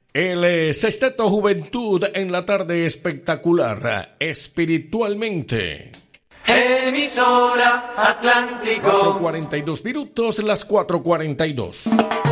El Sexteto Juventud en la tarde espectacular, espiritualmente. Emisora Atlántico. 4:42 minutos, las 4:42.